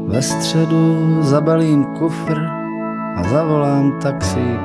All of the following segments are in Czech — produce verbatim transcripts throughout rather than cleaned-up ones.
Ve středu zabalím kufr a zavolám taxík.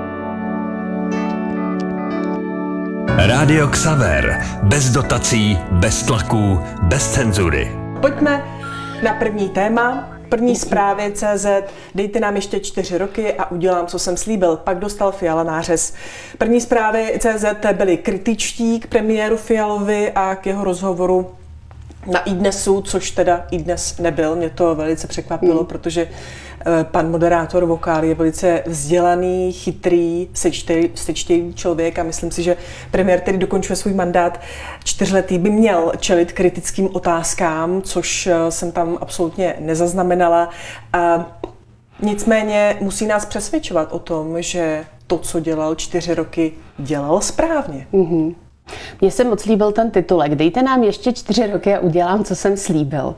Rádio Xaver. Bez dotací, bez tlaků, bez cenzury. Pojďme na první téma. První zprávy tečka cé zet, dejte nám ještě čtyři roky a udělám, co jsem slíbil. Pak dostal Fiala nářez. První zprávy tečka cé zet byly kritičtí k premiéru Fialovi a k jeho rozhovoru na iDnesu, což teda iDnes nebyl. Mě to velice překvapilo, mm. protože pan moderátor Vokál je velice vzdělaný, chytrý, sečtělý člověk a myslím si, že premiér, který dokončuje svůj mandát čtyřletý, by měl čelit kritickým otázkám, což jsem tam absolutně nezaznamenala. A nicméně musí nás přesvědčovat o tom, že to, co dělal čtyři roky, dělal správně. Mm-hmm. Mně se moc líbil ten titulek. Dejte nám ještě čtyři roky a udělám, co jsem slíbil.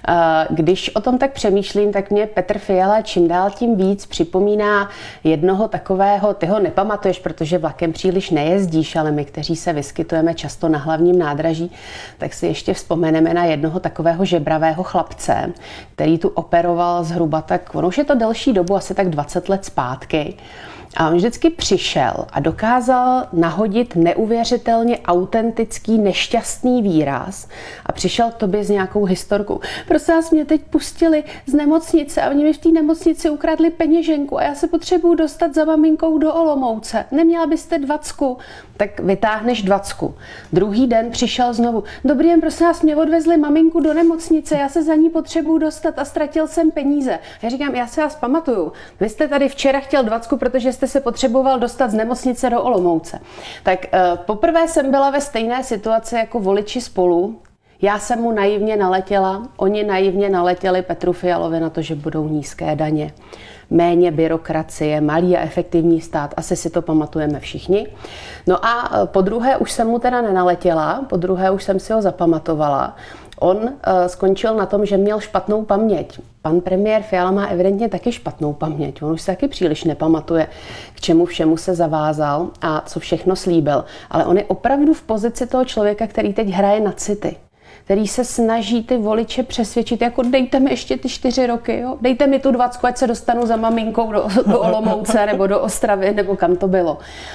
Když o tom tak přemýšlím, tak mě Petr Fiala čím dál tím víc připomíná jednoho takového, ty ho nepamatuješ, protože vlakem příliš nejezdíš, ale my, kteří se vyskytujeme často na hlavním nádraží, tak si ještě vzpomeneme na jednoho takového žebravého chlapce, který tu operoval zhruba tak, ono už je to delší dobu, asi tak dvacet let zpátky. A on vždycky přišel a dokázal nahodit neuvěřitelně autentický, nešťastný výraz a přišel k tobě s nějakou historkou. Prosím vás, mě teď pustili z nemocnice a oni mi v té nemocnici ukradli peněženku a já se potřebuju dostat za maminkou do Olomouce. Neměla byste dvacku? Tak vytáhneš dvacku. Druhý den přišel znovu. Dobrý den, prosím vás, mě odvezli maminku do nemocnice, já se za ní potřebuju dostat a ztratil jsem peníze. Já říkám, já se vás pamatuju. Vy jste tady včera chtěl dvacku, protože jste se potřeboval dostat z nemocnice do Olomouce. Tak uh, poprvé jsem byla ve stejné situaci jako voliči Spolu. Já jsem mu naivně naletěla, oni naivně naletěli Petru Fialovi na to, že budou nízké daně, méně byrokracie, malý a efektivní stát, asi si to pamatujeme všichni. No a po druhé už jsem mu teda nenaletěla, po druhé už jsem si ho zapamatovala. On uh, skončil na tom, že měl špatnou paměť. Pan premiér Fiala má evidentně taky špatnou paměť. On už se taky příliš nepamatuje, k čemu všemu se zavázal a co všechno slíbil. Ale on je opravdu v pozici toho člověka, který teď hraje na city, který se snaží ty voliče přesvědčit, jako dejte mi ještě ty čtyři roky, jo? Dejte mi tu dvacku, ať se dostanu za maminkou do, do Olomouce nebo do Ostravy, nebo kam to bylo.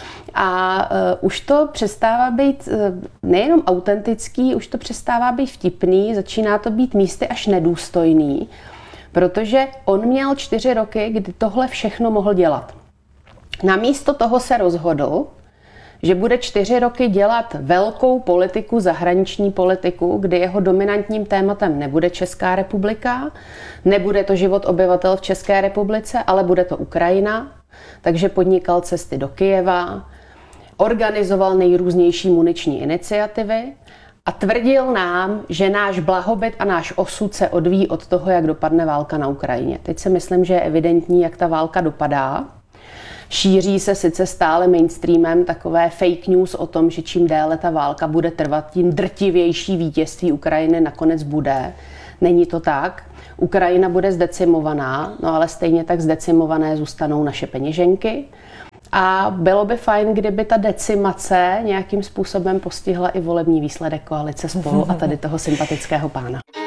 A uh, už to přestává být uh, nejenom autentický, už to přestává být vtipný, začíná to být místy až nedůstojný, protože on měl čtyři roky, kdy tohle všechno mohl dělat. Namísto toho se rozhodl, že bude čtyři roky dělat velkou politiku, zahraniční politiku, kdy jeho dominantním tématem nebude Česká republika, nebude to život obyvatel v České republice, ale bude to Ukrajina, takže podnikal cesty do Kyjeva, organizoval nejrůznější muniční iniciativy a tvrdil nám, že náš blahobyt a náš osud se odvíjí od toho, jak dopadne válka na Ukrajině. Teď si myslím, že je evidentní, jak ta válka dopadá. Šíří se sice stále mainstreamem takové fake news o tom, že čím déle ta válka bude trvat, tím drtivější vítězství Ukrajiny nakonec bude. Není to tak. Ukrajina bude zdecimovaná, no ale stejně tak zdecimované zůstanou naše peněženky. A bylo by fajn, kdyby ta decimace nějakým způsobem postihla i volební výsledek koalice Spolu a tady toho sympatického pána.